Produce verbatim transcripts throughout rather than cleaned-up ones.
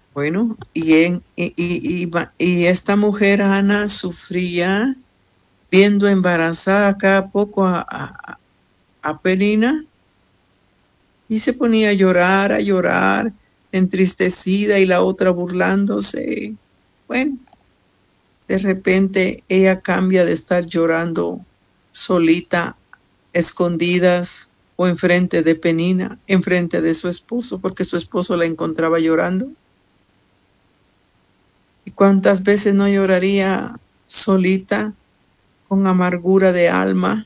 Bueno, y, en, y, y, y, y esta mujer, Ana, sufría viendo embarazada cada poco a, a, a Penina, y se ponía a llorar, a llorar, entristecida, y la otra burlándose. Bueno, de repente ella cambia de estar llorando solita, escondidas, o enfrente de Penina, enfrente de su esposo, porque su esposo la encontraba llorando. ¿Y cuántas veces no lloraría solita, con amargura de alma,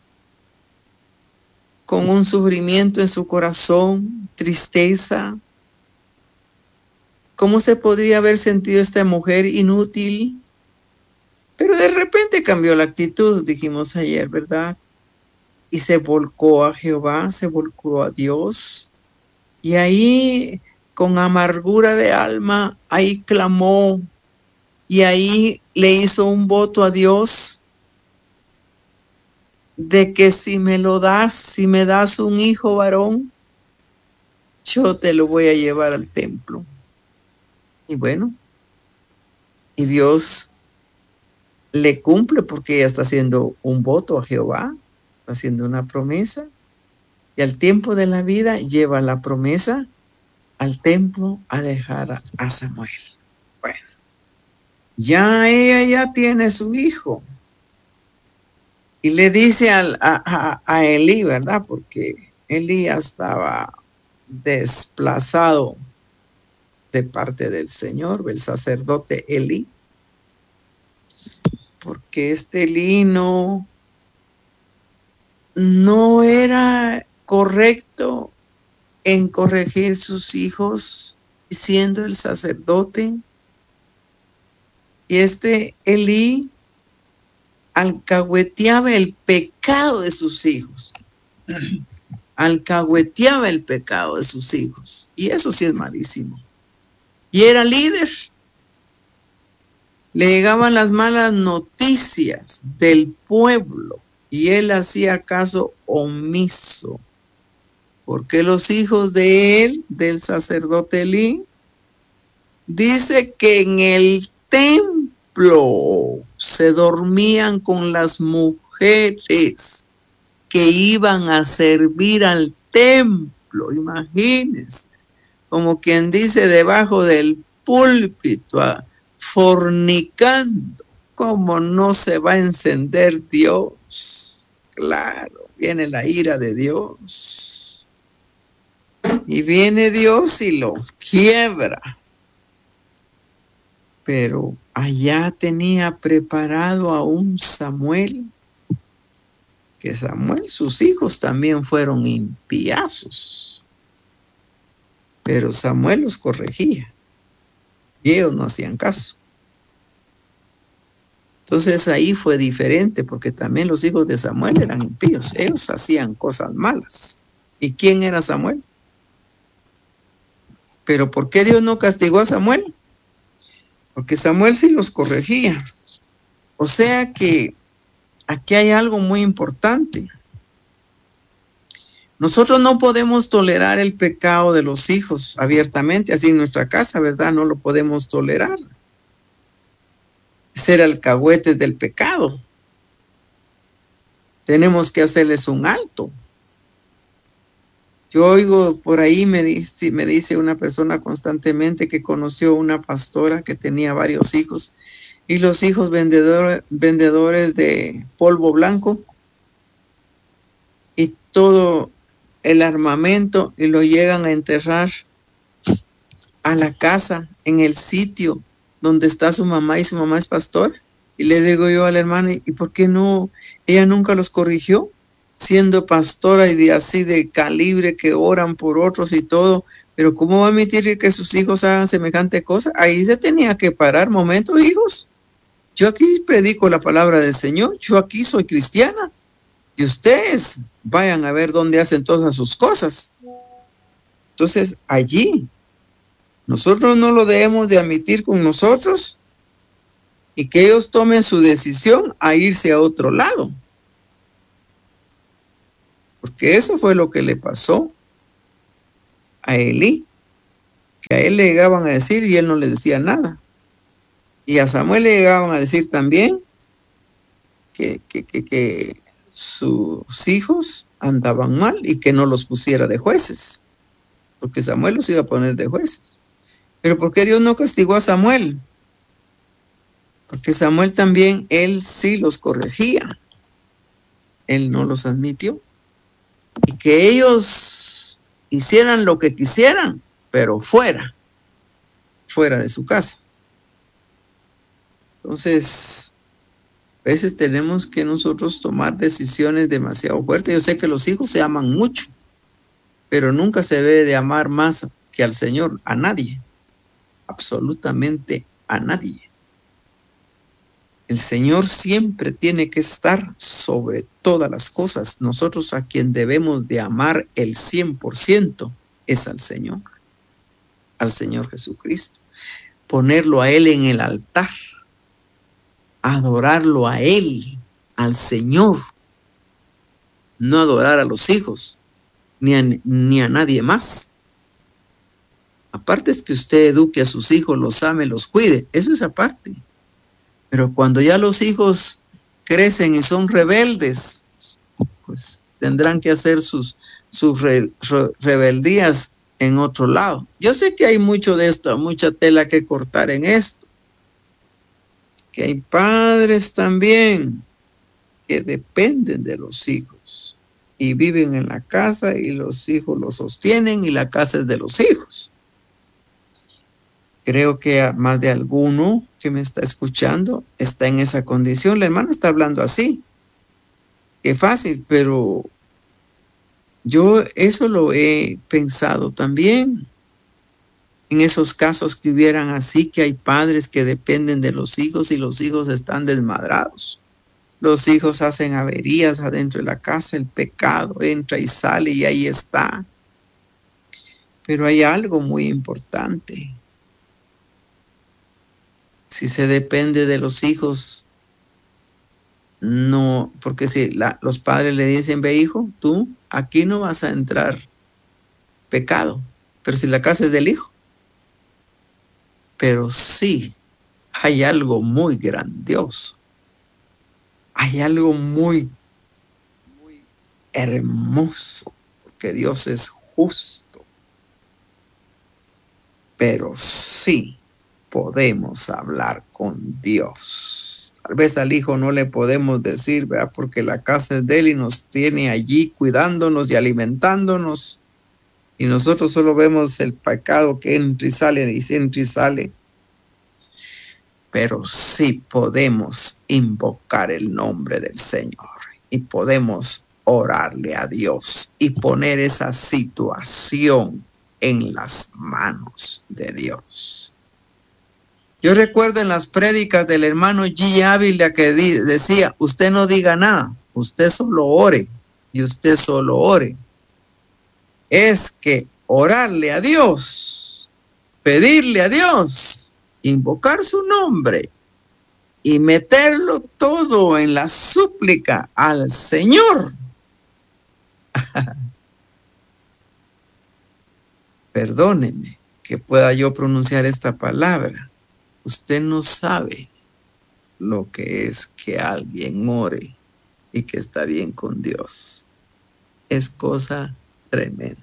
con un sufrimiento en su corazón, tristeza? ¿Cómo se podría haber sentido esta mujer inútil? Pero de repente cambió la actitud, dijimos ayer, ¿verdad? Y se volcó a Jehová, se volcó a Dios. Y ahí, con amargura de alma, ahí clamó, y ahí le hizo un voto a Dios de que si me lo das, si me das un hijo varón, yo te lo voy a llevar al templo. Y bueno, y Dios le cumple, porque ella está haciendo un voto a Jehová, está haciendo una promesa, y al tiempo de la vida lleva la promesa al templo a dejar a Samuel. Bueno, ya ella ya tiene su hijo, y le dice al, a, a, a Elí, ¿verdad? Porque Elí ya estaba desplazado de parte del Señor, el sacerdote Elí, porque este Elí no, no era correcto en corregir sus hijos siendo el sacerdote. Y este Elí alcahueteaba el pecado de sus hijos. Alcahueteaba el pecado de sus hijos. Y eso sí es malísimo. Y era líder. Le llegaban las malas noticias del pueblo y él hacía caso omiso. Porque los hijos de él, del sacerdote Elí, dice que en el templo se dormían con las mujeres que iban a servir al templo. Imagínense, como quien dice, debajo del púlpito, fornicando. ¿Cómo no se va a encender Dios? Claro, viene la ira de Dios. Y viene Dios y lo quiebra. Pero allá tenía preparado a un Samuel, que Samuel, sus hijos también fueron impiazos, pero Samuel los corregía y ellos no hacían caso. Entonces ahí fue diferente, porque también los hijos de Samuel eran impíos, ellos hacían cosas malas. ¿Y quién era Samuel? Pero ¿por qué Dios no castigó a Samuel? Porque Samuel sí los corregía. O sea que aquí hay algo muy importante. Nosotros no podemos tolerar el pecado de los hijos abiertamente, así en nuestra casa, ¿verdad? No lo podemos tolerar. Ser alcahuetes del pecado. Tenemos que hacerles un alto. Yo oigo por ahí, me dice, me dice una persona constantemente que conoció una pastora que tenía varios hijos, y los hijos vendedores, vendedores de polvo blanco y todo el armamento, y lo llegan a enterrar a la casa, en el sitio donde está su mamá, y su mamá es pastor. Y le digo yo a la hermana, ¿y por qué no? Ella nunca los corrigió, siendo pastora y de así de calibre, que oran por otros y todo. Pero ¿cómo va a admitir que sus hijos hagan semejante cosa? Ahí se tenía que parar. Momento, hijos, yo aquí predico la palabra del Señor, yo aquí soy cristiana, y ustedes vayan a ver dónde hacen todas sus cosas. Entonces allí nosotros no lo debemos de admitir con nosotros, y que ellos tomen su decisión a irse a otro lado. Porque eso fue lo que le pasó a Elí. A él le llegaban a decir y él no le decía nada. Y a Samuel le llegaban a decir también que, que, que, que sus hijos andaban mal y que no los pusiera de jueces, porque Samuel los iba a poner de jueces. Pero ¿por qué Dios no castigó a Samuel? Porque Samuel también, él sí los corregía. Él no los admitió. Y que ellos hicieran lo que quisieran, pero fuera, fuera de su casa. Entonces, a veces tenemos que nosotros tomar decisiones demasiado fuertes. Yo sé que los hijos se aman mucho, pero nunca se debe de amar más que al Señor, a nadie, absolutamente a nadie. El Señor siempre tiene que estar sobre todas las cosas. Nosotros a quien debemos de amar el cien por ciento es al Señor, al Señor Jesucristo. Ponerlo a Él en el altar, adorarlo a Él, al Señor. No adorar a los hijos, ni a, ni a nadie más. Aparte es que usted eduque a sus hijos, los ame, los cuide. Eso es aparte. Pero cuando ya los hijos crecen y son rebeldes, pues tendrán que hacer sus, sus re, re, rebeldías en otro lado. Yo sé que hay mucho de esto, mucha tela que cortar en esto. Que hay padres también que dependen de los hijos y viven en la casa y los hijos los sostienen y la casa es de los hijos. Creo que a más de alguno que me está escuchando está en esa condición. La hermana está hablando así. Qué fácil, pero yo eso lo he pensado también. En esos casos que hubieran así, que hay padres que dependen de los hijos y los hijos están desmadrados. Los hijos hacen averías adentro de la casa, el pecado entra y sale y ahí está. Pero hay algo muy importante. Si se depende de los hijos, no, porque si la, los padres le dicen, ve hijo, tú aquí no vas a entrar pecado, pero si la casa es del hijo. Pero sí, hay algo muy grandioso, hay algo muy, muy hermoso, porque Dios es justo, pero sí podemos hablar con Dios. Tal vez al hijo no le podemos decir, ¿verdad? Porque la casa es de él y nos tiene allí cuidándonos y alimentándonos. Y nosotros solo vemos el pecado que entra y sale y entra y sale. Pero sí podemos invocar el nombre del Señor. Y podemos orarle a Dios y poner esa situación en las manos de Dios. Yo recuerdo en las prédicas del hermano G. Ávila que decía, usted no diga nada, usted solo ore y usted solo ore. Es que orarle a Dios, pedirle a Dios, invocar su nombre y meterlo todo en la súplica al Señor. Perdóneme que pueda yo pronunciar esta palabra. Usted no sabe lo que es que alguien ore y que está bien con Dios. Es cosa tremenda.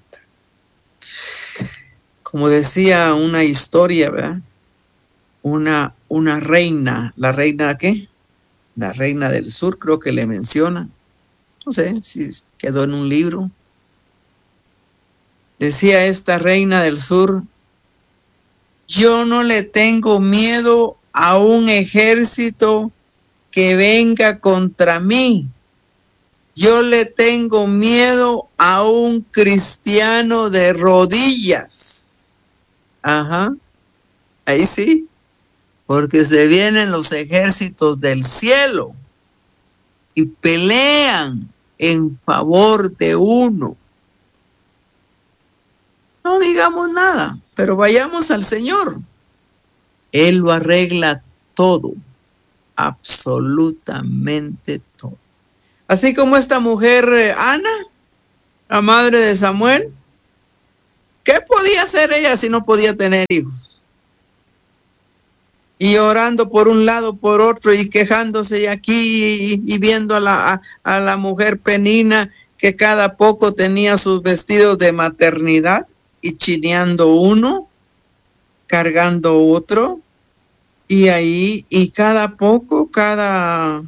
Como decía una historia, ¿verdad? Una, una reina, ¿la reina qué? La reina del sur, creo que le menciona. No sé si quedó en un libro. Decía esta reina del sur, yo no le tengo miedo a un ejército que venga contra mí. Yo le tengo miedo a un cristiano de rodillas. Ajá, ahí sí, porque se vienen los ejércitos del cielo y pelean en favor de uno. No digamos nada, pero vayamos al Señor. Él lo arregla todo, absolutamente todo. Así como esta mujer, Ana, la madre de Samuel, ¿Qué podía hacer ella si no podía tener hijos? Y orando por un lado, por otro, y quejándose y aquí, y, y viendo a la, a, a la mujer Penina, que cada poco tenía sus vestidos de maternidad, y chineando uno, cargando otro, y ahí, y cada poco, cada,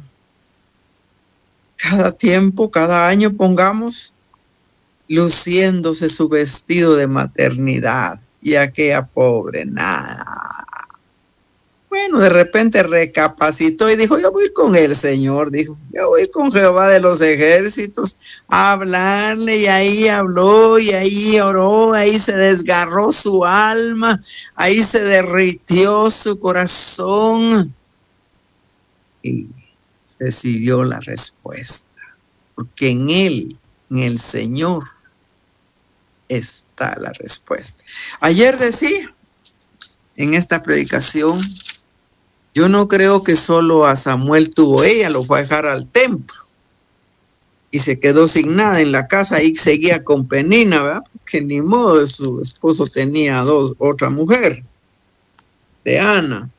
cada tiempo, cada año, pongamos, luciéndose su vestido de maternidad, y aquella pobre, nada. Bueno, de repente recapacitó y dijo, yo voy con el Señor, dijo, yo voy con Jehová de los ejércitos a hablarle, y ahí habló, y ahí oró, ahí se desgarró su alma, ahí se derritió su corazón, y recibió la respuesta, porque en Él, en el Señor, está la respuesta. Ayer decía, en esta predicación, yo no creo que solo a Samuel tuvo ella, lo fue a dejar al templo y se quedó sin nada en la casa y seguía con Penina, ¿verdad? Porque ni modo, su esposo tenía dos, otra mujer, de Ana.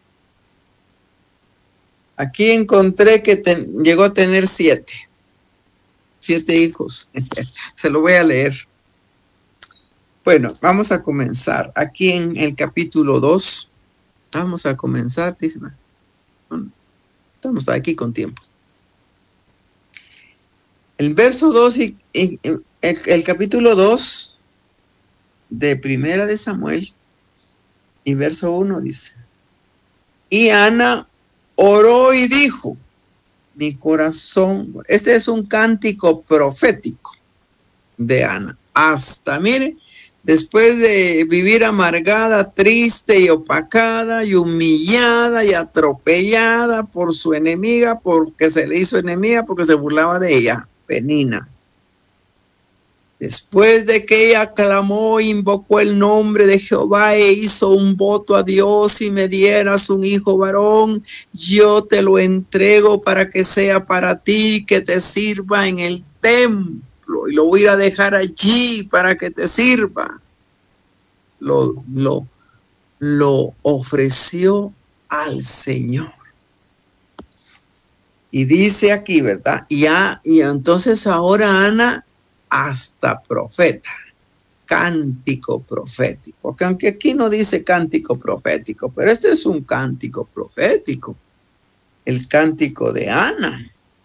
Aquí encontré que ten, llegó a tener siete, siete hijos. Se lo voy a leer. Bueno, vamos a comenzar. Aquí en el capítulo dos, vamos a comenzar, Tifna. Estamos aquí con tiempo. El verso dos y, y el, el capítulo dos de Primera de Samuel y verso uno dice: y Ana oró y dijo, mi corazón, este es un cántico profético de Ana. Hasta, mire, después de vivir amargada, triste y opacada y humillada y atropellada por su enemiga, porque se le hizo enemiga, porque se burlaba de ella, Penina. Después de que ella clamó, invocó el nombre de Jehová e hizo un voto a Dios: si me dieras un hijo varón, yo te lo entrego para que sea para ti, que te sirva en el templo. Y lo voy a dejar allí para que te sirva. Lo, lo, lo ofreció al Señor. Y dice aquí, ¿verdad? Y, a, y entonces ahora Ana, hasta profeta, cántico profético. Aunque aquí no dice cántico profético, pero este es un cántico profético. El cántico de Ana.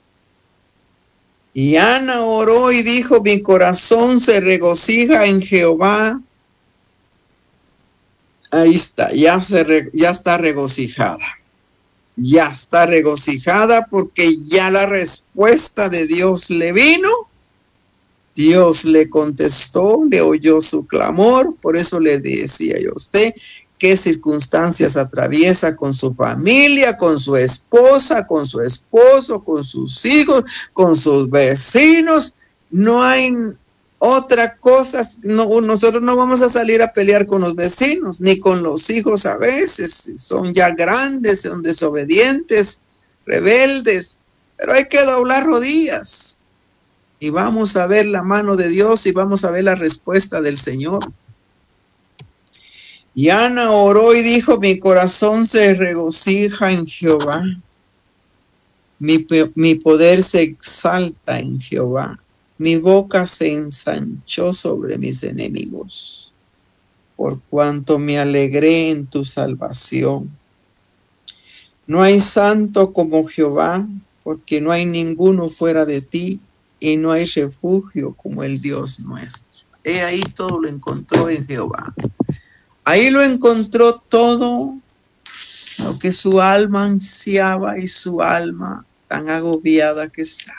Y Ana oró y dijo, mi corazón se regocija en Jehová. Ahí está, ya, se re, ya está regocijada. Ya está regocijada porque ya la respuesta de Dios le vino. Dios le contestó, le oyó su clamor. Por eso le decía yo a usted qué circunstancias atraviesa con su familia, con su esposa, con su esposo, con sus hijos, con sus vecinos. No hay otra cosa. No, nosotros no vamos a salir a pelear con los vecinos, ni con los hijos a veces. Son ya grandes, son desobedientes, rebeldes, pero hay que doblar rodillas. Y vamos a ver la mano de Dios y vamos a ver la respuesta del Señor. Y Ana oró y dijo, mi corazón se regocija en Jehová. Mi, mi poder se exalta en Jehová. Mi boca se ensanchó sobre mis enemigos, por cuanto me alegré en tu salvación. No hay santo como Jehová, porque no hay ninguno fuera de ti, y no hay refugio como el Dios nuestro. He ahí todo lo encontró en Jehová. Ahí lo encontró todo lo que su alma ansiaba y su alma tan agobiada que estaba.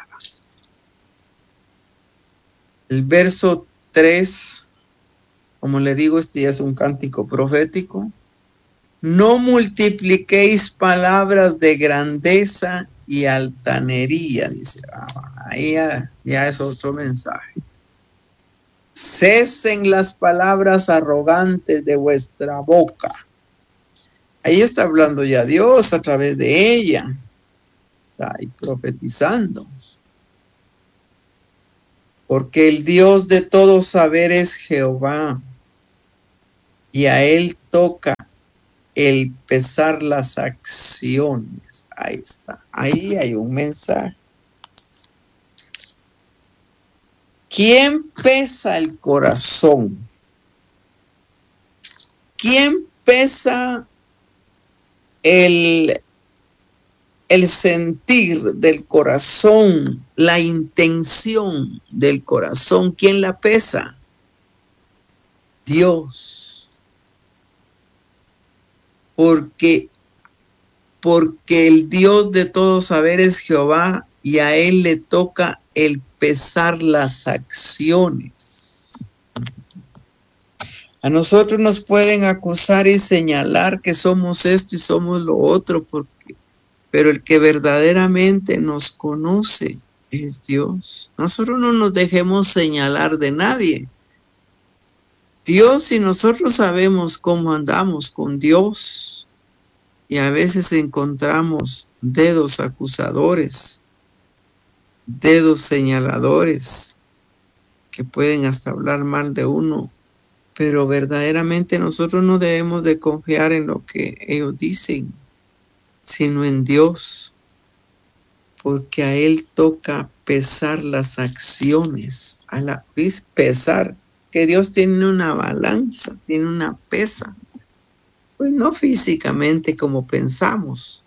El verso tres, como le digo, este ya es un cántico profético. No multipliquéis palabras de grandeza y altanería, dice. Ah, ahí ya, ya es otro mensaje. Cesen las palabras arrogantes de vuestra boca. Ahí está hablando ya Dios a través de ella. Está ahí profetizando. Porque el Dios de todo saber es Jehová. y a él toca el pesar las acciones. Ahí está, ahí hay un mensaje. ¿Quién pesa el corazón? ¿Quién pesa el, el sentir del corazón, la intención del corazón? ¿Quién la pesa? Dios. Porque, porque el Dios de todo saber es Jehová, y a él le toca el pesar las acciones. A nosotros nos pueden acusar y señalar que somos esto y somos lo otro, porque, pero el que verdaderamente nos conoce es Dios. Nosotros no nos dejemos señalar de nadie. Dios y nosotros sabemos cómo andamos con Dios, y a veces encontramos dedos acusadores, dedos señaladores que pueden hasta hablar mal de uno, pero verdaderamente nosotros no debemos de confiar en lo que ellos dicen, sino en Dios, porque a él toca pesar las acciones, a la vez pesar, que Dios tiene una balanza, tiene una pesa, pues no físicamente como pensamos.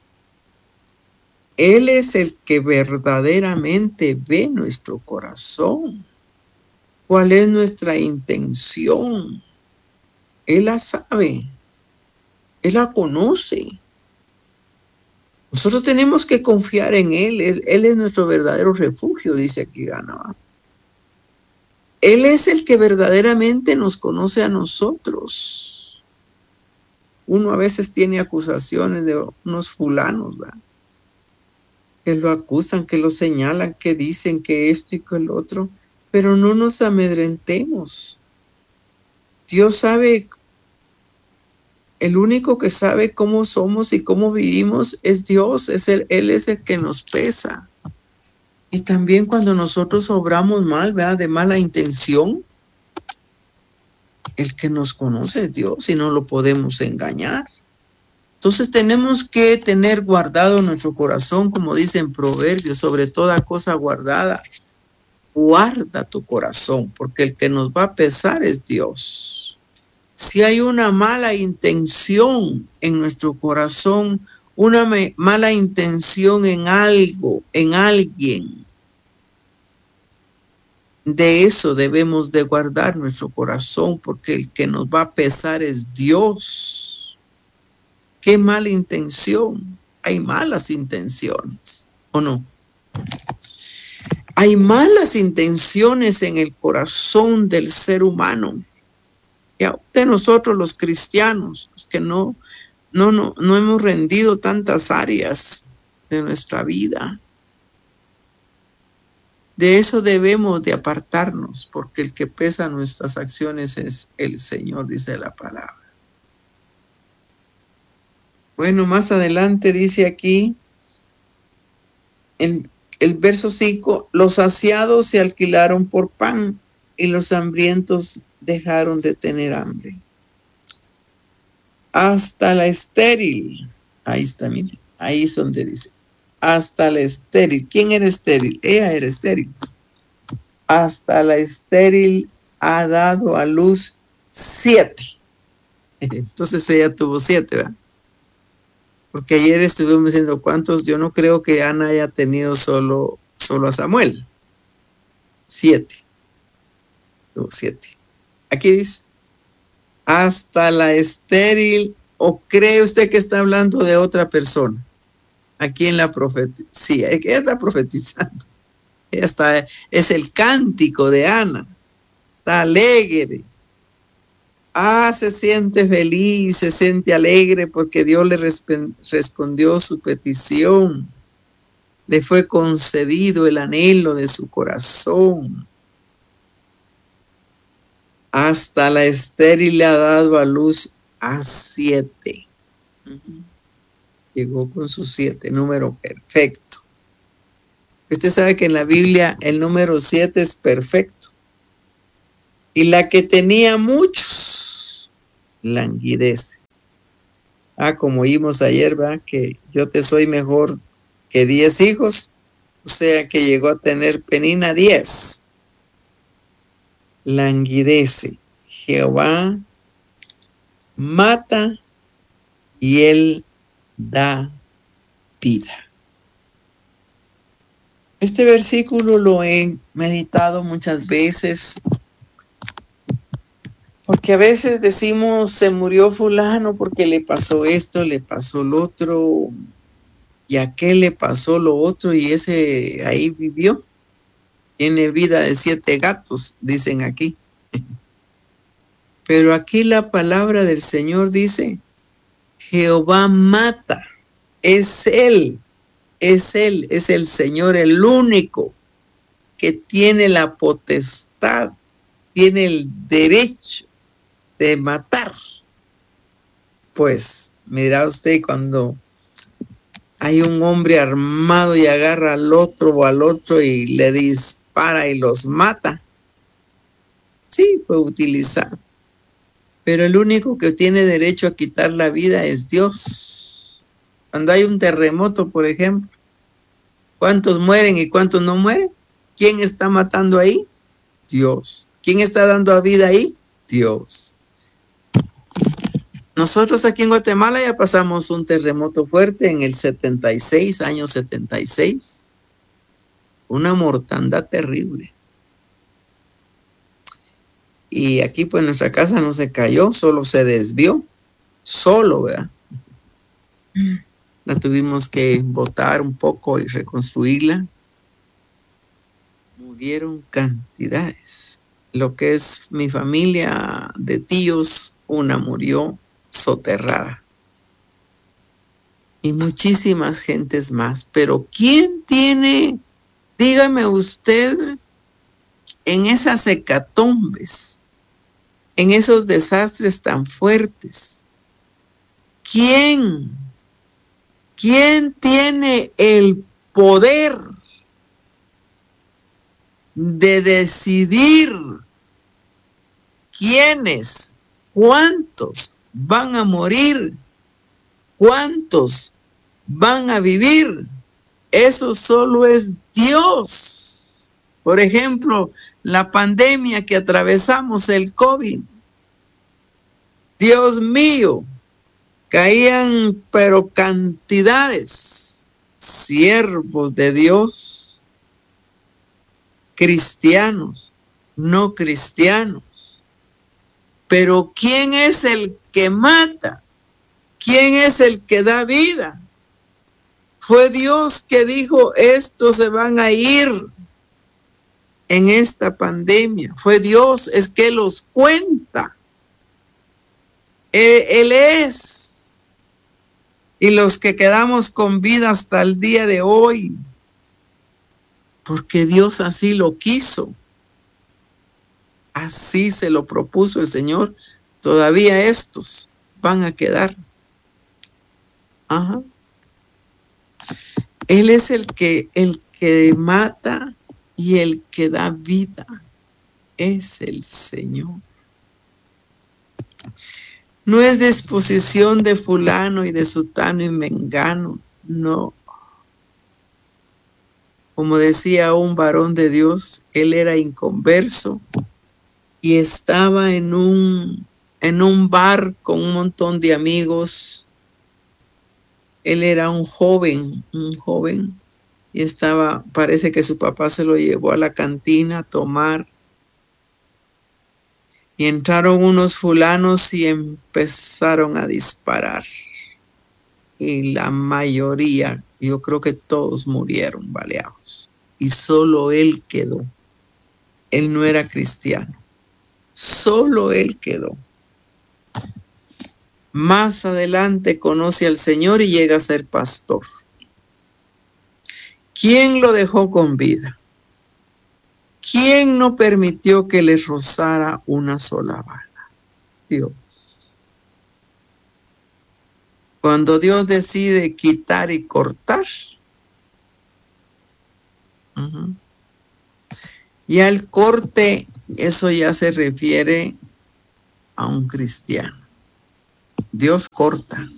Él es el que verdaderamente ve nuestro corazón. ¿Cuál es nuestra intención? Él la sabe. Él la conoce. Nosotros tenemos que confiar en Él. Él, Él es nuestro verdadero refugio, dice aquí Gana. Él es el que verdaderamente nos conoce a nosotros. Uno a veces tiene acusaciones de unos fulanos, ¿verdad? Que lo acusan, que lo señalan, que dicen que esto y que el otro, pero no nos amedrentemos. Dios sabe, el único que sabe cómo somos y cómo vivimos es Dios, es el, Él es el que nos pesa. Y también cuando nosotros obramos mal, ¿verdad? De mala intención, el que nos conoce es Dios y no lo podemos engañar. Entonces tenemos que tener guardado nuestro corazón, como dice en Proverbios, sobre toda cosa guardada. Guarda tu corazón, porque el que nos va a pesar es Dios. Si hay una mala intención en nuestro corazón, una mala intención en algo, en alguien, de eso debemos de guardar nuestro corazón, porque el que nos va a pesar es Dios. ¿Qué mala intención? Hay malas intenciones, ¿o no? Hay malas intenciones en el corazón del ser humano. Y aún de nosotros los cristianos, los que no, no, no, no hemos rendido tantas áreas de nuestra vida. De eso debemos de apartarnos, porque el que pesa nuestras acciones es el Señor, dice la palabra. Bueno, más adelante dice aquí, en el verso cinco, los saciados se alquilaron por pan y los hambrientos dejaron de tener hambre. Hasta la estéril, ahí está, mire, ahí es donde dice, hasta la estéril. ¿Quién era estéril? Ella era estéril. Hasta la estéril ha dado a luz siete. Entonces ella tuvo siete, ¿verdad? Porque ayer estuvimos diciendo cuántos, yo no creo que Ana haya tenido solo, solo a Samuel. Siete. Tuvo siete. Aquí dice, hasta la estéril, o cree usted que está hablando de otra persona. Aquí en la profecía, sí, ella está profetizando. Ella está, es el cántico de Ana. Está alegre. Ah, se siente feliz, se siente alegre porque Dios le respondió su petición. Le fue concedido el anhelo de su corazón. Hasta la estéril le ha dado a luz a siete. Uh-huh. Llegó con sus siete, número perfecto. Usted sabe que en la Biblia el número siete es perfecto. Y la que tenía muchos, languidece. Ah, como oímos ayer, ¿verdad? Que yo te soy mejor que diez hijos, o sea que llegó a tener Penina diez. Languidece. Jehová mata y él da vida. Este versículo lo he meditado muchas veces, porque a veces decimos, se murió fulano porque le pasó esto, le pasó lo otro, y a aquel le pasó lo otro, y ese ahí vivió. Tiene vida de siete gatos, dicen aquí. Pero aquí la palabra del Señor dice, Jehová mata, es Él, es Él, es el Señor, el único que tiene la potestad, tiene el derecho de matar. Pues mira usted, cuando hay un hombre armado y agarra al otro o al otro y le dispara y los mata, sí, fue utilizado. Pero el único que tiene derecho a quitar la vida es Dios. Cuando hay un terremoto, por ejemplo, ¿cuántos mueren y cuántos no mueren? ¿Quién está matando ahí? Dios. ¿Quién está dando vida ahí? Dios. Nosotros aquí en Guatemala ya pasamos un terremoto fuerte en el setenta y seis, año setenta y seis. Una mortandad terrible. Y aquí pues nuestra casa no se cayó, solo se desvió. Solo, ¿verdad? La tuvimos que botar un poco y reconstruirla. Murieron cantidades. Lo que es mi familia de tíos, una murió soterrada. Y muchísimas gentes más. Pero ¿quién tiene, dígame usted, en esas hecatombes, en esos desastres tan fuertes, ¿quién, quién tiene el poder de decidir quiénes, cuántos van a morir, cuántos van a vivir? Eso solo es Dios. Por ejemplo, la pandemia que atravesamos, el COVID. Dios mío, caían pero cantidades, siervos de Dios, cristianos, no cristianos. Pero ¿quién es el que mata? ¿Quién es el que da vida? Fue Dios que dijo, estos se van a ir en esta pandemia. Fue Dios, es que los cuenta. Él, él es. Y los que quedamos con vida hasta el día de hoy, porque Dios así lo quiso. Así se lo propuso el Señor. Todavía estos van a quedar. Ajá. Él es el que, el que mata y el que da vida. Es el Señor. No es disposición de fulano y de sutano y mengano. No. Como decía un varón de Dios, él era inconverso y estaba en un, en un bar con un montón de amigos. Él era un joven, un joven, y estaba, parece que su papá se lo llevó a la cantina a tomar. Y entraron unos fulanos y empezaron a disparar. Y la mayoría, yo creo que todos murieron baleados. Y solo él quedó. Él no era cristiano. Solo él quedó. Más adelante conoce al Señor y llega a ser pastor. ¿Quién lo dejó con vida? ¿Quién no permitió que le rozara una sola bala? Dios. Cuando Dios decide quitar y cortar, uh-huh, y al corte, eso ya se refiere a un cristiano. Dios corta.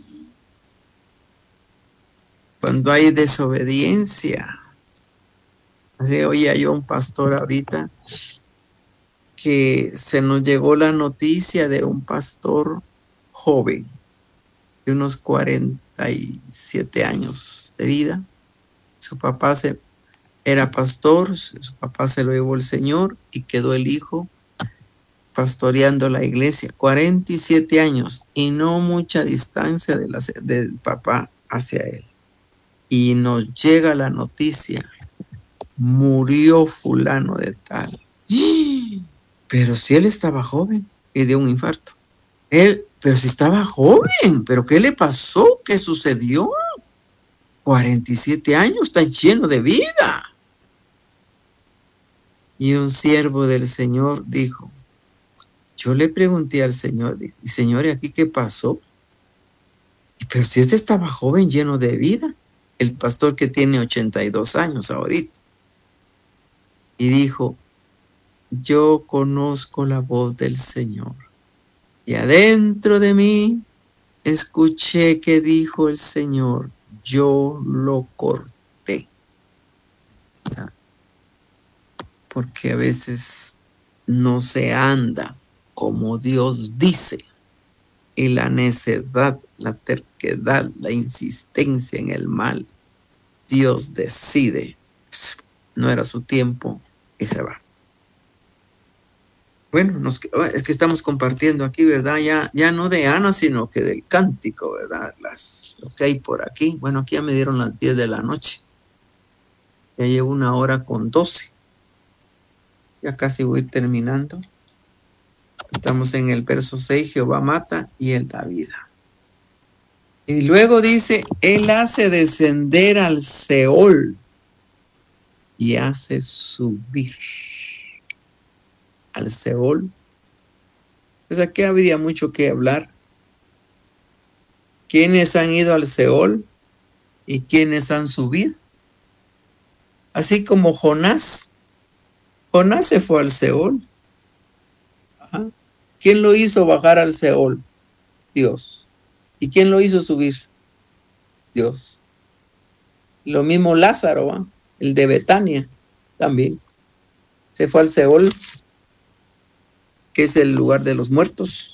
Cuando hay desobediencia. Así oía yo un pastor ahorita que se nos llegó la noticia de un pastor joven de unos cuarenta y siete años de vida. Su papá se, era pastor, su papá se lo llevó el Señor y quedó el hijo pastoreando la iglesia. cuarenta y siete años y no mucha distancia de la, del papá hacia él. Y nos llega la noticia, murió fulano de tal. Pero si él estaba joven y dio un infarto. Él, pero si estaba joven, pero ¿qué le pasó? ¿Qué sucedió? cuarenta y siete años, está lleno de vida. Y un siervo del Señor dijo, yo le pregunté al Señor, dijo, Señor, ¿y aquí qué pasó? Pero si este estaba joven, lleno de vida. El pastor que tiene ochenta y dos años ahorita. Y dijo, yo conozco la voz del Señor. Y adentro de mí escuché que dijo el Señor, yo lo corté. Porque a veces no se anda como Dios dice. Y la necedad, la terquedad, la insistencia en el mal, Dios decide, no era su tiempo y se va. Bueno, nos, es que estamos compartiendo aquí, ¿verdad? Ya, ya no de Ana, sino que del cántico, ¿verdad? Las, lo que hay por aquí. Bueno, aquí ya me dieron las diez de la noche. Ya llevo una hora con doce. Ya casi voy terminando. Estamos en el verso seis, Jehová mata y él da vida. Y luego dice, él hace descender al Seol y hace subir al Seol. Pues aquí habría mucho que hablar. ¿Quiénes han ido al Seol y quiénes han subido? Así como Jonás. Jonás se fue al Seol. Ajá. ¿Quién lo hizo bajar al Seol? Dios. ¿Y quién lo hizo subir? Dios. Lo mismo Lázaro, ¿eh? El de Betania, también. Se fue al Seol, que es el lugar de los muertos.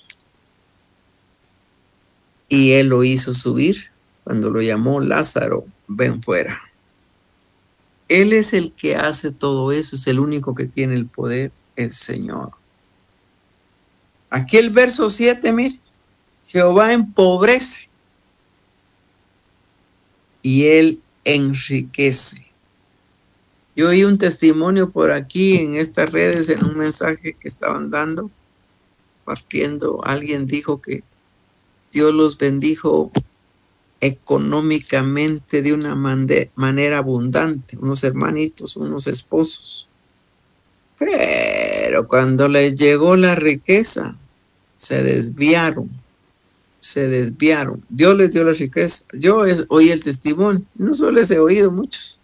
Y él lo hizo subir cuando lo llamó Lázaro, ven fuera. Él es el que hace todo eso, es el único que tiene el poder, el Señor. Aquí el verso siete, mire, Jehová empobrece y él enriquece. Yo oí un testimonio por aquí en estas redes, en un mensaje que estaban dando, partiendo, alguien dijo que Dios los bendijo económicamente de una manera abundante, unos hermanitos, unos esposos. Pero cuando les llegó la riqueza, se desviaron, se desviaron. Dios les dio la riqueza. Yo oí el testimonio, no solo les he oído muchos.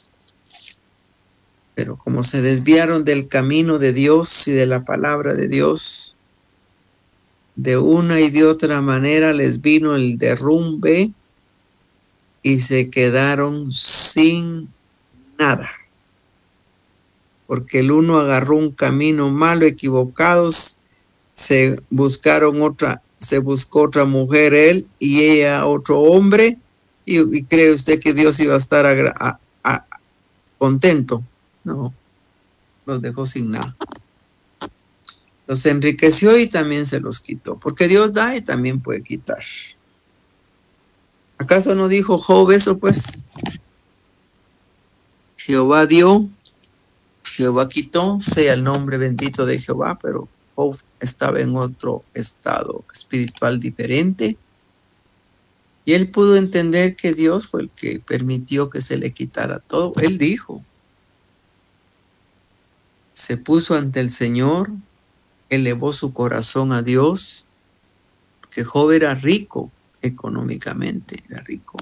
Pero como se desviaron del camino de Dios y de la palabra de Dios, de una y de otra manera les vino el derrumbe y se quedaron sin nada. Porque el uno agarró un camino malo, equivocados, se buscaron otra, se buscó otra mujer él y ella otro hombre, y, y cree usted que Dios iba a estar a, a, a, contento. No, los dejó sin nada. Los enriqueció y también se los quitó, porque Dios da y también puede quitar. ¿Acaso no dijo Job eso, pues? Jehová dio, Jehová quitó, sea el nombre bendito de Jehová, pero Job estaba en otro estado espiritual diferente. Y él pudo entender que Dios fue el que permitió que se le quitara todo. Él dijo, se puso ante el Señor, elevó su corazón a Dios, que Job era rico económicamente, era rico.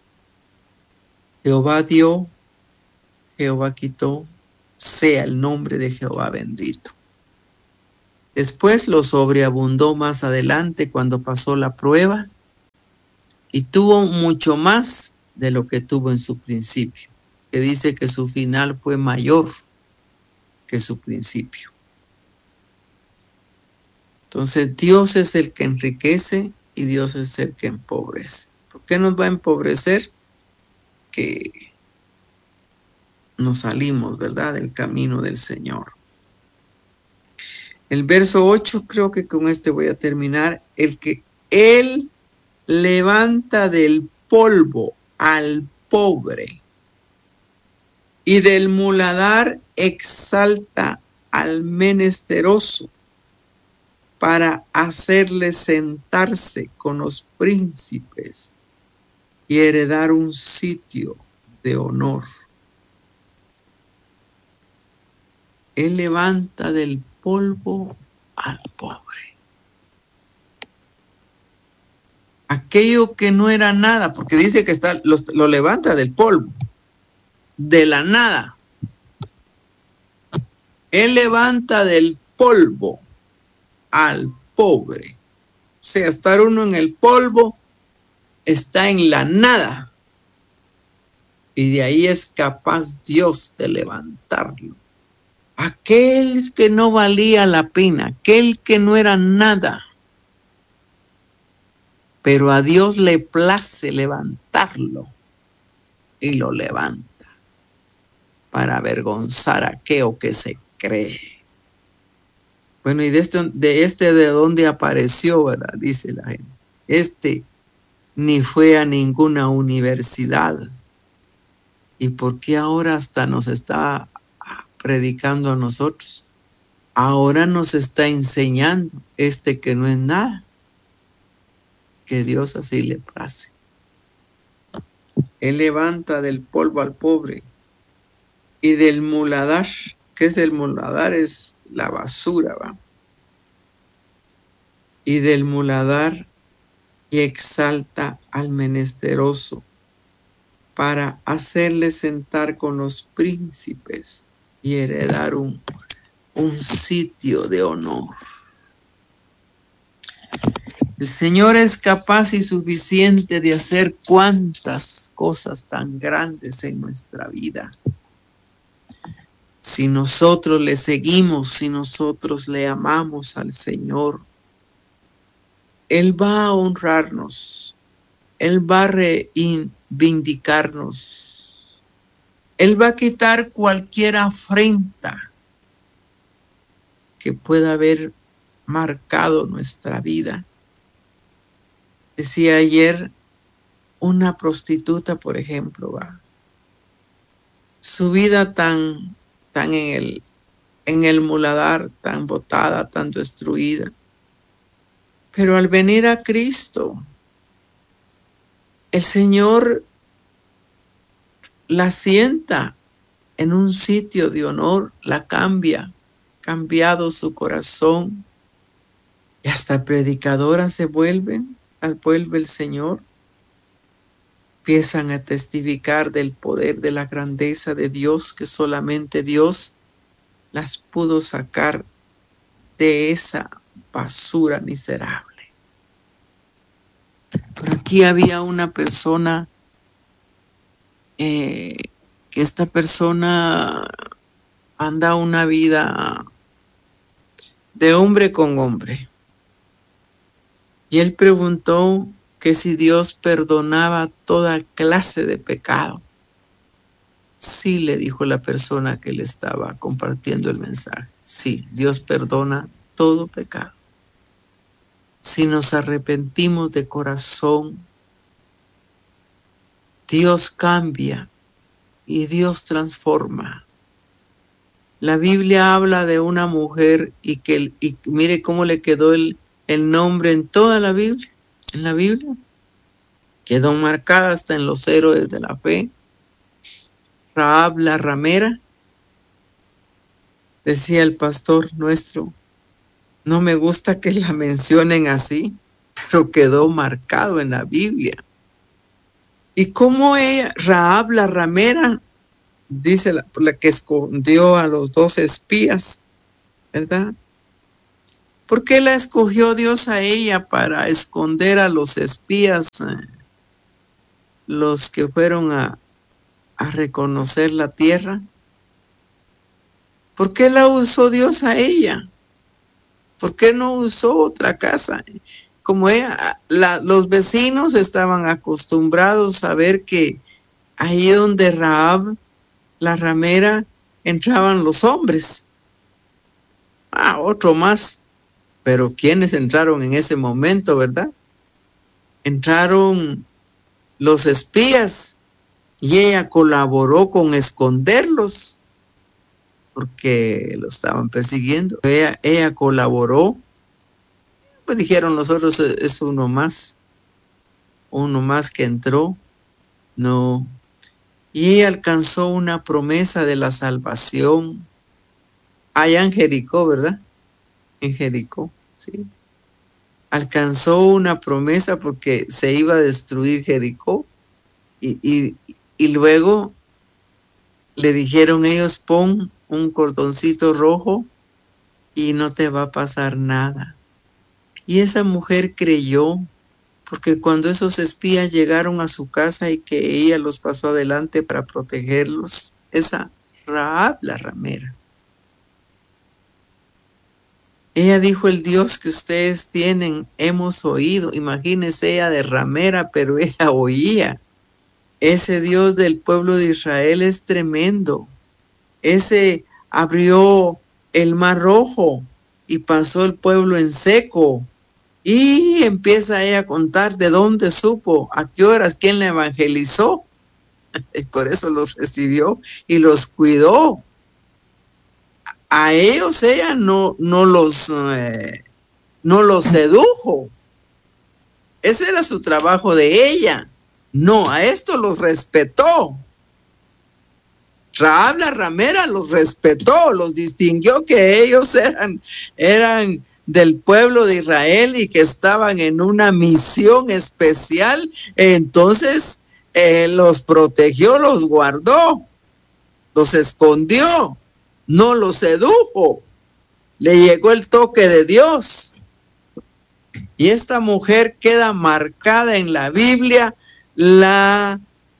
Jehová dio, Jehová quitó, sea el nombre de Jehová bendito. Después lo sobreabundó más adelante cuando pasó la prueba y tuvo mucho más de lo que tuvo en su principio, que dice que su final fue mayor que su principio. Entonces Dios es el que enriquece y Dios es el que empobrece. ¿Por qué nos va a empobrecer? Que nos salimos, ¿verdad?, del camino del Señor. El verso ocho, creo que con este voy a terminar. El que Él levanta del polvo al pobre y del muladar exalta al menesteroso para hacerle sentarse con los príncipes y heredar un sitio de honor. Él levanta del polvo al pobre. Aquello que no era nada, porque dice que está, lo, lo levanta del polvo, de la nada. Él levanta del polvo al pobre. O sea, estar uno en el polvo está en la nada. Y de ahí es capaz Dios de levantarlo. Aquel que no valía la pena, aquel que no era nada. Pero a Dios le place levantarlo y lo levanta para avergonzar a aquello que se cree. Bueno, y de este, de este de dónde apareció, ¿verdad? Dice la gente. Este ni fue a ninguna universidad. ¿Y por qué ahora hasta nos está predicando a nosotros? Ahora nos está enseñando este que no es nada. Que Dios así le place. Él levanta del polvo al pobre y del muladar. ¿Qué es el muladar? Es la basura, ¿va? Y del muladar y exalta al menesteroso para hacerle sentar con los príncipes y heredar un, un sitio de honor. El Señor es capaz y suficiente de hacer cuantas cosas tan grandes en nuestra vida. Si nosotros le seguimos, si nosotros le amamos al Señor, Él va a honrarnos, Él va a reivindicarnos, Él va a quitar cualquier afrenta que pueda haber marcado nuestra vida. Decía ayer una prostituta, por ejemplo, ¿va? Su vida tan, tan en el, en el muladar, tan botada, tan destruida. Pero al venir a Cristo, el Señor la sienta en un sitio de honor, la cambia, cambiado su corazón, y hasta predicadoras se vuelven, vuelve el Señor. Empiezan a testificar del poder, de la grandeza de Dios, que solamente Dios las pudo sacar de esa basura miserable. Por aquí había una persona, eh, que esta persona anda una vida de hombre con hombre. Y él preguntó que si Dios perdonaba toda clase de pecado. Sí, le dijo la persona que le estaba compartiendo el mensaje. Sí, Dios perdona todo pecado. Si nos arrepentimos de corazón, Dios cambia y Dios transforma. La Biblia habla de una mujer y que y mire cómo le quedó el, el nombre en toda la Biblia. En la Biblia quedó marcada hasta en los héroes de la fe. Rahab la ramera. Decía el pastor nuestro, no me gusta que la mencionen así, pero quedó marcado en la Biblia. Y cómo ella, Rahab la ramera, dice la, la que escondió a los dos espías, ¿verdad? ¿Por qué la escogió Dios a ella para esconder a los espías, eh, los que fueron a, a reconocer la tierra? ¿Por qué la usó Dios a ella? ¿Por qué no usó otra casa? Como ella, la, los vecinos estaban acostumbrados a ver que ahí donde Rahab, la ramera, entraban los hombres. Ah, otro más. Pero ¿quiénes entraron en ese momento, verdad? Entraron los espías y ella colaboró con esconderlos porque lo estaban persiguiendo. Ella, ella colaboró. Pues dijeron los otros, es uno más. Uno más que entró. No. Y ella alcanzó una promesa de la salvación. Allá en Jericó, ¿verdad? En Jericó, sí. Alcanzó una promesa porque se iba a destruir Jericó. Y, y, y luego le dijeron ellos, pon un cordoncito rojo y no te va a pasar nada. Y esa mujer creyó, porque cuando esos espías llegaron a su casa y que ella los pasó adelante para protegerlos, esa Rahab, la ramera, ella dijo, el Dios que ustedes tienen, hemos oído. Imagínense ella de ramera, pero ella oía. Ese Dios del pueblo de Israel es tremendo. Ese abrió el mar rojo y pasó el pueblo en seco. Y empieza ella a contar de dónde supo, a qué horas, quién la evangelizó. Y por eso los recibió y los cuidó. A ellos ella no, no, los, eh, no los sedujo. Ese era su trabajo de ella. No, a esto los respetó. Rahab la ramera los respetó, los distinguió que ellos eran, eran del pueblo de Israel y que estaban en una misión especial. Entonces eh, los protegió, los guardó, los escondió, no los sedujo. Le llegó el toque de Dios. Y esta mujer queda marcada en la Biblia, la,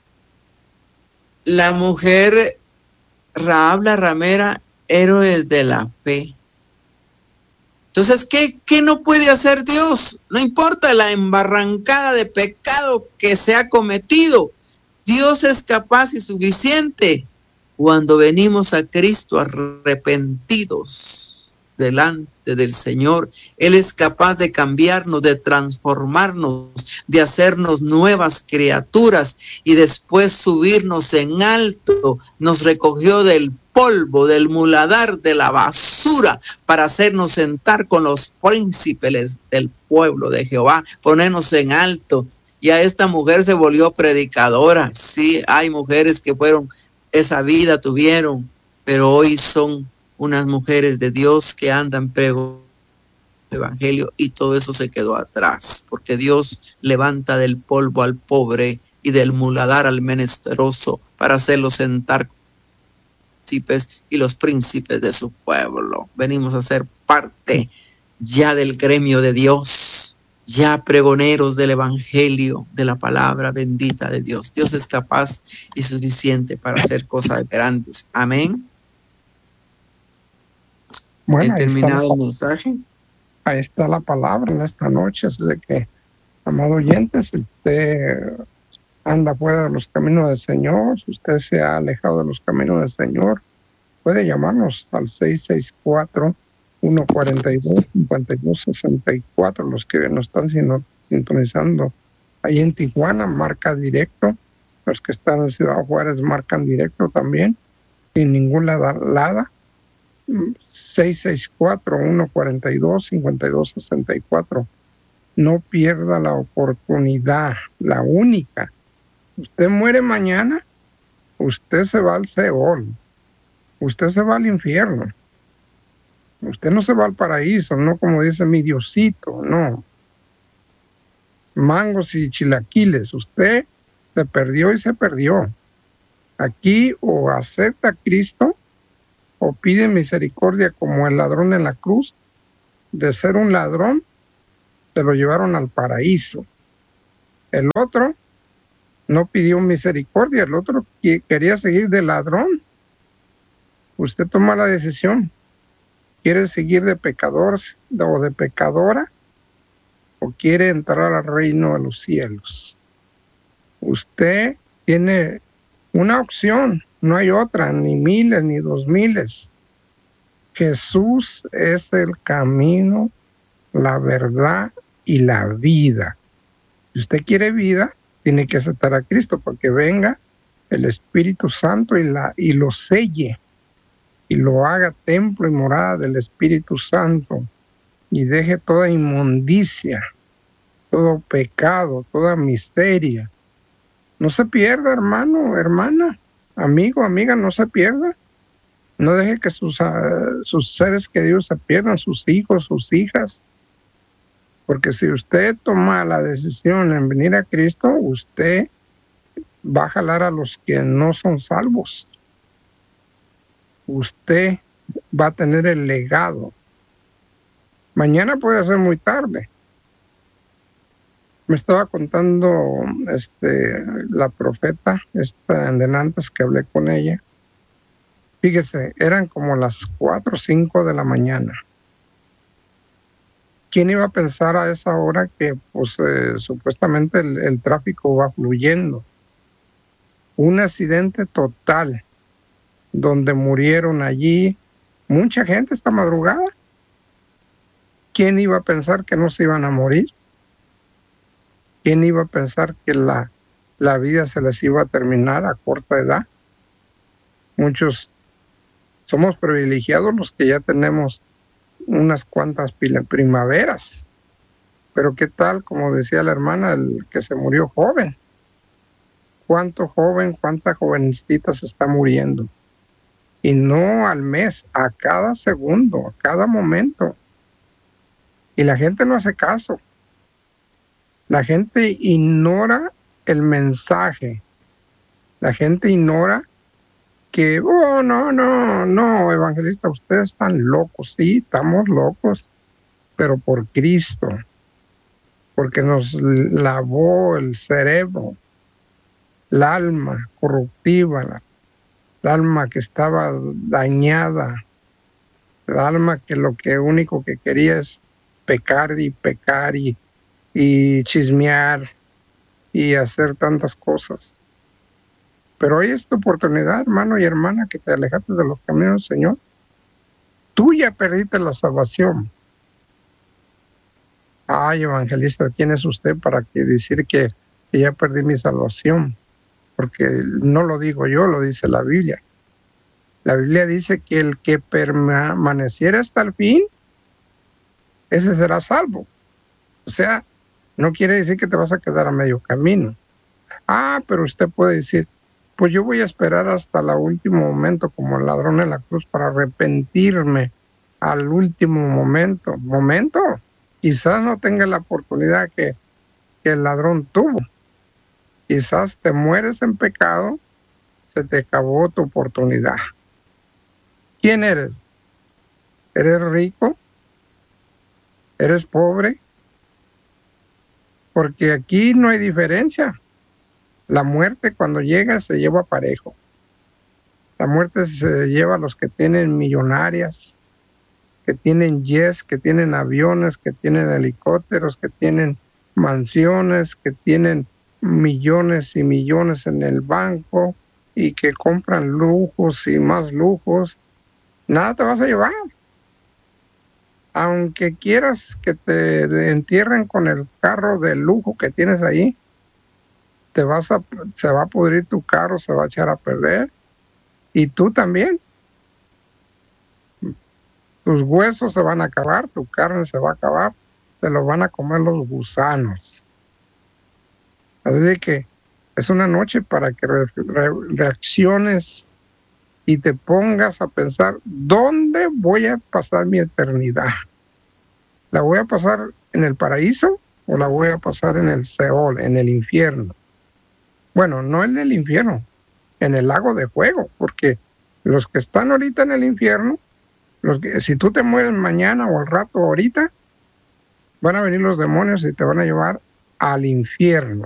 la mujer Rahab la ramera, héroes de la fe. Entonces, ¿qué, ¿qué no puede hacer Dios? No importa la embarrancada de pecado que se ha cometido. Dios es capaz y suficiente cuando venimos a Cristo arrepentidos delante del Señor. Él es capaz de cambiarnos, de transformarnos, de hacernos nuevas criaturas y después subirnos en alto. Nos recogió del polvo, del muladar, de la basura, para hacernos sentar con los príncipes del pueblo de Jehová, ponernos en alto. Y a esta mujer se volvió predicadora. Sí, hay mujeres que fueron, esa vida tuvieron, pero hoy son unas mujeres de Dios que andan pregonando el evangelio, y todo eso se quedó atrás, porque Dios levanta del polvo al pobre y del muladar al menesteroso para hacerlo sentar con los príncipes y los príncipes de su pueblo. Venimos a ser parte ya del gremio de Dios, ya pregoneros del evangelio, de la palabra bendita de Dios. Dios es capaz y suficiente para hacer cosas grandes. Amén. Bueno, He terminado la, el mensaje. Ahí está la palabra en esta noche. Así de que, amado oyente, si usted anda fuera de los caminos del Señor, si usted se ha alejado de los caminos del Señor, puede llamarnos al seis seis cuatro, uno cuatro dos, cinco dos seis cuatro. Los que nos están sintonizando ahí en Tijuana, marca directo. Los que están en Ciudad Juárez marcan directo también, sin ninguna lada. seis seis cuatro, uno cuatro dos, cinco dos seis cuatro. No pierda la oportunidad, la única. Usted muere mañana, usted se va al Seol, usted se va al infierno. Usted no se va al paraíso, no como dice mi Diosito, no. Mangos y chilaquiles, usted se perdió y se perdió. Aquí o acepta a Cristo o pide misericordia como el ladrón en la cruz, de ser un ladrón, se lo llevaron al paraíso. El otro no pidió misericordia, el otro quería seguir de ladrón. Usted toma la decisión. ¿Quiere seguir de pecador o de pecadora? ¿O quiere entrar al reino de los cielos? Usted tiene una opción, no hay otra, ni miles, ni dos miles. Jesús es el camino, la verdad y la vida. Si usted quiere vida, tiene que aceptar a Cristo para que venga el Espíritu Santo y, la, y lo selle y lo haga templo y morada del Espíritu Santo y deje toda inmundicia, todo pecado, toda miseria. No se pierda, hermano, hermana, amigo, amiga, no se pierda. No deje que sus, uh, sus seres queridos se pierdan, sus hijos, sus hijas. Porque si usted toma la decisión en venir a Cristo, usted va a jalar a los que no son salvos. Usted va a tener el legado. Mañana puede ser muy tarde. Me estaba contando este, la profeta, esta en antes que hablé con ella. Fíjese, eran como las cuatro o cinco de la mañana. ¿Quién iba a pensar a esa hora que pues, eh, supuestamente el, el tráfico va fluyendo? Un accidente total, donde murieron allí mucha gente esta madrugada. ¿Quién iba a pensar que no se iban a morir? ¿Quién iba a pensar que la, la vida se les iba a terminar a corta edad? Muchos somos privilegiados los que ya tenemos unas cuantas primaveras. Pero qué tal, como decía la hermana, el que se murió joven. ¿Cuánto joven, cuánta jovencita se está muriendo? Y no al mes, a cada segundo, a cada momento. Y la gente no hace caso. La gente ignora el mensaje. La gente ignora que, oh, no, no, no, evangelista, ustedes están locos. Sí, estamos locos, pero por Cristo, porque nos lavó el cerebro, el alma corruptiva, la, el alma que estaba dañada, el alma que lo que único que quería es pecar y pecar y, y chismear y hacer tantas cosas. Pero hoy es tu oportunidad, hermano y hermana, que te alejaste de los caminos del Señor. Tú ya perdiste la salvación. Ay, evangelista, ¿quién es usted para que decir que, que ya perdí mi salvación? Porque no lo digo yo, lo dice la Biblia. La Biblia dice que el que permaneciera hasta el fin, ese será salvo. O sea, no quiere decir que te vas a quedar a medio camino. Ah, pero usted puede decir, pues yo voy a esperar hasta el último momento como el ladrón en la cruz para arrepentirme al último momento. ¿Momento? Quizás no tenga la oportunidad que, que el ladrón tuvo. Quizás te mueres en pecado, se te acabó tu oportunidad. ¿Quién eres? ¿Eres rico? ¿Eres pobre? Porque aquí no hay diferencia. La muerte cuando llega se lleva parejo. La muerte se lleva a los que tienen millonarias, que tienen jets, que tienen aviones, que tienen helicópteros, que tienen mansiones, que tienen millones y millones en el banco y que compran lujos y más lujos. Nada te vas a llevar. Aunque quieras que te entierren con el carro de lujo que tienes ahí, te vas a, se va a pudrir tu carro, se va a echar a perder. Y tú también. Tus huesos se van a acabar, tu carne se va a acabar, se lo van a comer los gusanos. Así que es una noche para que re, re, reacciones y te pongas a pensar, ¿dónde voy a pasar mi eternidad? ¿La voy a pasar en el paraíso o la voy a pasar en el Seol, en el infierno? Bueno, no en el infierno, en el lago de fuego, porque los que están ahorita en el infierno Los que, si tú te mueres mañana o al rato ahorita, van a venir los demonios y te van a llevar al infierno.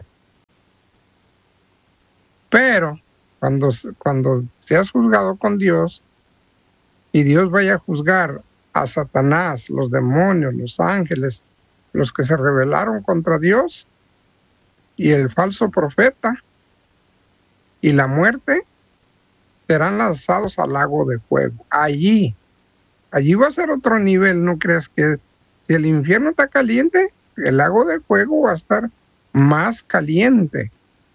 Pero cuando, cuando seas juzgado con Dios y Dios vaya a juzgar a Satanás, los demonios, los ángeles, los que se rebelaron contra Dios y el falso profeta y la muerte, serán lanzados al lago de fuego. Allí, allí va a ser otro nivel. No creas que si el infierno está caliente, el lago de fuego va a estar más caliente.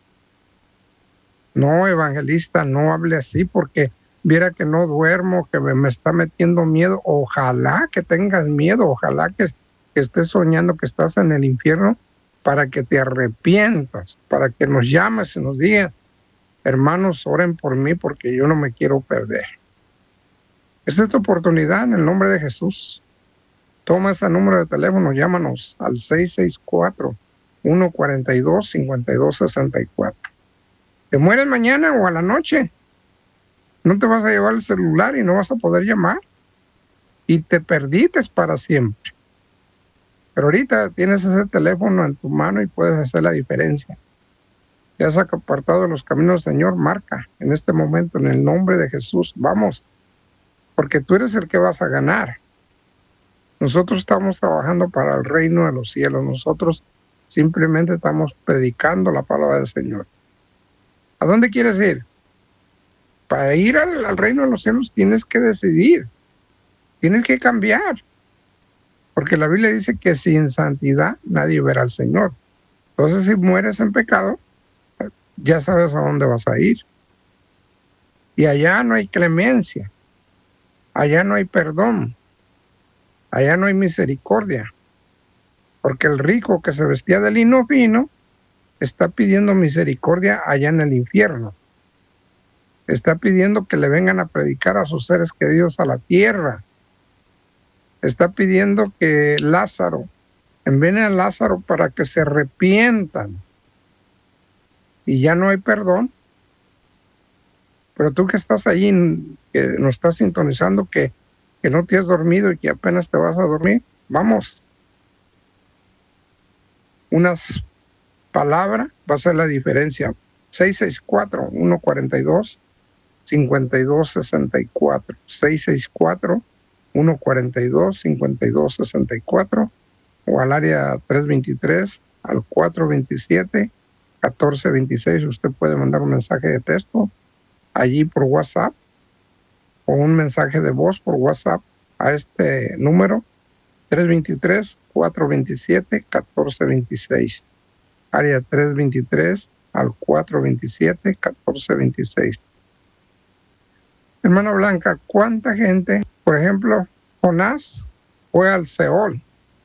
No, evangelista, no hable así porque viera que no duermo, que me, me está metiendo miedo. Ojalá que tengas miedo, ojalá que, que estés soñando que estás en el infierno para que te arrepientas, para que nos llames y nos digas, hermanos, oren por mí porque yo no me quiero perder. Esa es tu oportunidad en el nombre de Jesús. Toma ese número de teléfono, llámanos al seis seis cuatro, uno cuatro dos, cinco dos seis cuatro. ¿Te mueres mañana o a la noche? No te vas a llevar el celular y no vas a poder llamar. Y te perdites para siempre. Pero ahorita tienes ese teléfono en tu mano y puedes hacer la diferencia. Te has apartado de los caminos del Señor, marca en este momento en el nombre de Jesús. Vamos, porque tú eres el que vas a ganar. Nosotros estamos trabajando para el reino de los cielos. Nosotros simplemente estamos predicando la palabra del Señor. ¿A dónde quieres ir? Para ir al, al reino de los cielos tienes que decidir. Tienes que cambiar. Porque la Biblia dice que sin santidad nadie verá al Señor. Entonces, si mueres en pecado, ya sabes a dónde vas a ir. Y allá no hay clemencia. Allá no hay perdón. Allá no hay misericordia. Porque el rico que se vestía de lino fino está pidiendo misericordia allá en el infierno. Está pidiendo que le vengan a predicar a sus seres queridos a la tierra. Está pidiendo que Lázaro, envíen a Lázaro para que se arrepientan. Y ya no hay perdón. Pero tú que estás allí, que nos estás sintonizando, que, que no te has dormido y que apenas te vas a dormir, vamos. Unas palabras va a ser la diferencia. seis seis cuatro, uno cuatro dos, cinco dos seis cuatro. seis seis cuatro, uno cuatro dos, cinco dos seis cuatro o al área tres dos tres, al cuatro dos siete, uno cuatro dos seis. Usted puede mandar un mensaje de texto allí por WhatsApp o un mensaje de voz por WhatsApp a este número tres dos tres, cuatro dos siete, uno cuatro dos seis. Área tres dos tres al cuatro dos siete, uno cuatro dos seis. Hermana Blanca, ¿cuánta gente, por ejemplo, Jonás fue al Seol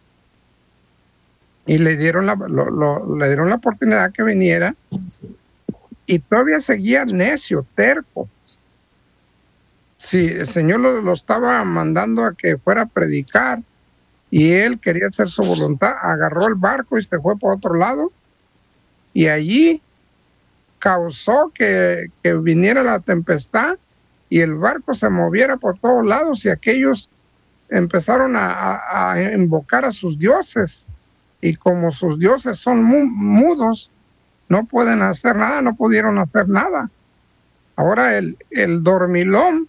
y le dieron la, lo, lo, le dieron la oportunidad que viniera y todavía seguía necio, terco? Sí, el Señor lo, lo estaba mandando a que fuera a predicar y él quería hacer su voluntad, agarró el barco y se fue por otro lado y allí causó que, que viniera la tempestad y el barco se moviera por todos lados y aquellos empezaron a, a, a invocar a sus dioses y como sus dioses son mu mudos, no pueden hacer nada, no pudieron hacer nada. Ahora el, el dormilón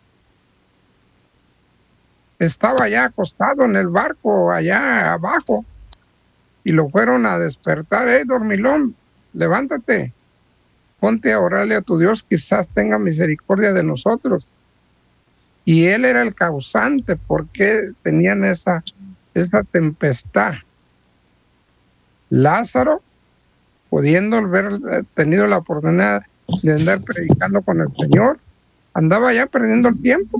estaba allá acostado en el barco allá abajo y lo fueron a despertar. Hey, dormilón, levántate, ponte a orarle a tu Dios, quizás tenga misericordia de nosotros. Y él era el causante porque tenían esa, esa tempestad. Lázaro, pudiendo haber tenido la oportunidad de andar predicando con el Señor, andaba ya perdiendo el tiempo.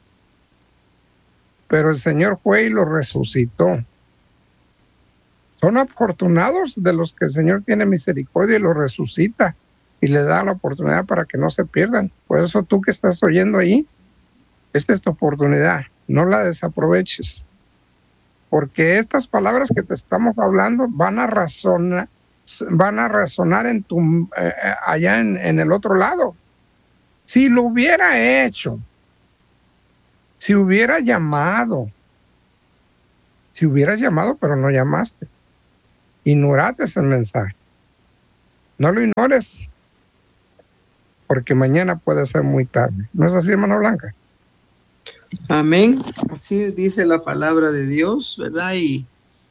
Pero el Señor fue y lo resucitó. Son afortunados de los que el Señor tiene misericordia y lo resucita y le da la oportunidad para que no se pierdan. Por eso tú que estás oyendo ahí, esta es tu oportunidad, no la desaproveches. Porque estas palabras que te estamos hablando van a razonar, van a resonar en tu, eh, allá en, en el otro lado. Si lo hubiera hecho, Si hubiera llamado, si hubieras llamado, pero no llamaste, ignoraste el mensaje. No lo ignores, porque mañana puede ser muy tarde. ¿No es así, hermana Blanca? Amén. Así dice la palabra de Dios, ¿verdad? Y,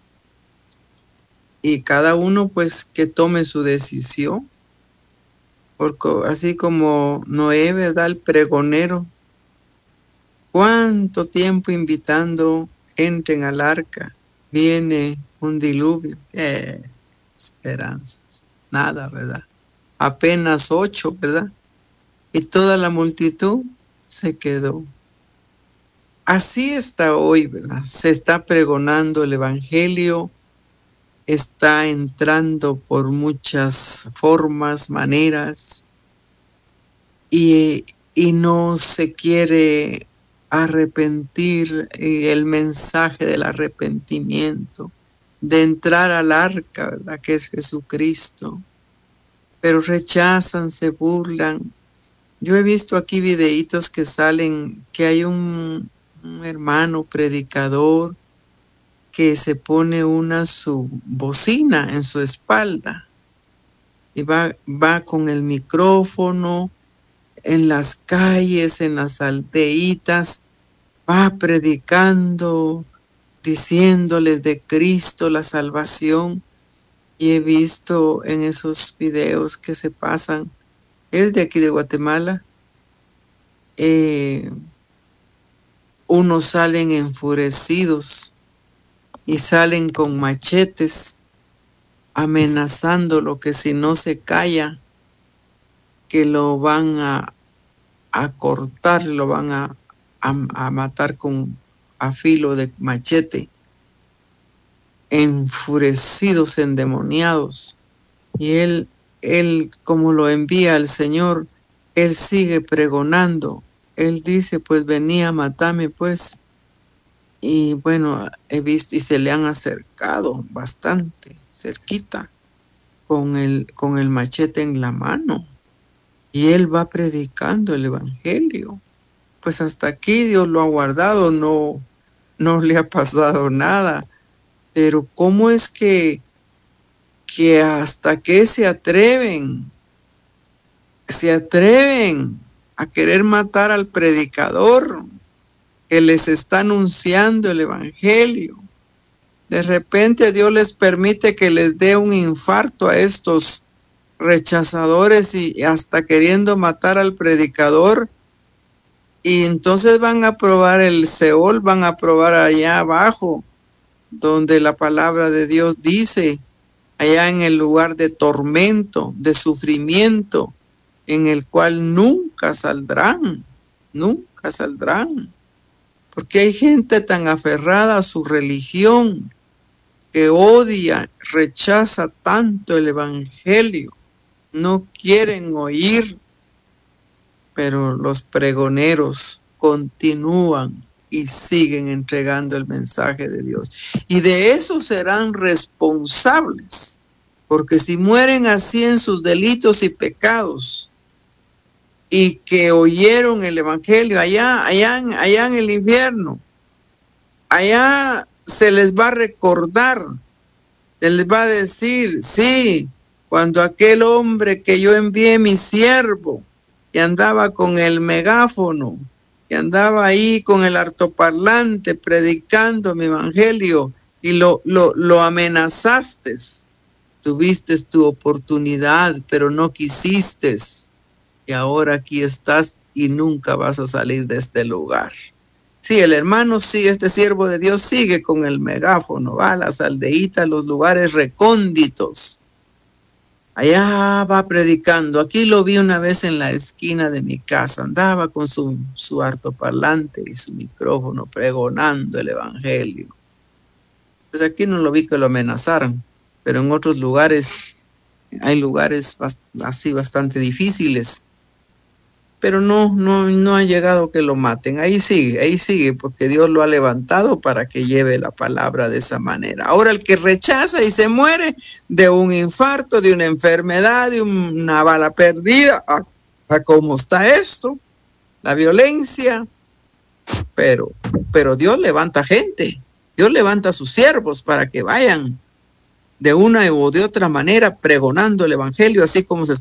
y cada uno pues que tome su decisión. Porque así como Noé, ¿verdad? El pregonero. ¿Cuánto tiempo invitando? Entren al arca. Viene un diluvio. ¡Qué esperanzas! Nada, ¿verdad? Apenas ocho, ¿verdad? Y toda la multitud se quedó. Así está hoy, ¿verdad? Se está pregonando el evangelio, está entrando por muchas formas, maneras, y, y no se quiere arrepentir. Y el mensaje del arrepentimiento, de entrar al arca, ¿verdad? Que es Jesucristo, pero rechazan, se burlan. Yo he visto aquí videitos que salen, que hay un un hermano predicador que se pone una su bocina en su espalda y va, va con el micrófono en las calles, en las aldeitas, va predicando, diciéndoles de Cristo la salvación. Y he visto en esos videos que se pasan, es de aquí de Guatemala, eh, unos salen enfurecidos y salen con machetes amenazándolo que si no se calla, que lo van a, a cortar, lo van a, a, a matar con a filo de machete. Enfurecidos, endemoniados. Y él, él como lo envía el Señor, él sigue pregonando. Él dice, pues venía a matarme, pues. Y bueno, he visto y se le han acercado bastante, cerquita, con el, con el machete en la mano. Y él va predicando el evangelio. Pues hasta aquí Dios lo ha guardado, no, no le ha pasado nada. Pero ¿cómo es que, que hasta que se atreven, se atreven a querer matar al predicador que les está anunciando el evangelio? De repente Dios les permite que les dé un infarto a estos rechazadores y hasta queriendo matar al predicador, y entonces van a probar el Seol, van a probar allá abajo, donde la palabra de Dios dice, allá en el lugar de tormento, de sufrimiento, en el cual nunca saldrán, nunca saldrán. Porque hay gente tan aferrada a su religión que odia, rechaza tanto el evangelio, no quieren oír, pero los pregoneros continúan y siguen entregando el mensaje de Dios. Y de eso serán responsables, porque si mueren así en sus delitos y pecados, y que oyeron el evangelio allá, allá, allá en el infierno, allá se les va a recordar, se les va a decir, sí, cuando aquel hombre que yo envié, mi siervo, que andaba con el megáfono, que andaba ahí con el altoparlante predicando mi evangelio y lo, lo, lo amenazaste, tuviste tu oportunidad, pero no quisiste. Y ahora aquí estás y nunca vas a salir de este lugar. Sí, el hermano sigue, este siervo de Dios sigue con el megáfono, va a las aldeitas, los lugares recónditos. Allá va predicando. Aquí lo vi una vez en la esquina de mi casa. Andaba con su, su altoparlante y su micrófono pregonando el evangelio. Pues aquí no lo vi que lo amenazaran, pero en otros lugares hay lugares así bastante difíciles. Pero no, no, no ha llegado que lo maten. Ahí sigue, ahí sigue, porque Dios lo ha levantado para que lleve la palabra de esa manera. Ahora el que rechaza y se muere de un infarto, de una enfermedad, de una bala perdida, ¿a, a cómo está esto? La violencia, pero, pero Dios levanta gente, Dios levanta a sus siervos para que vayan de una u de otra manera pregonando el evangelio, así como se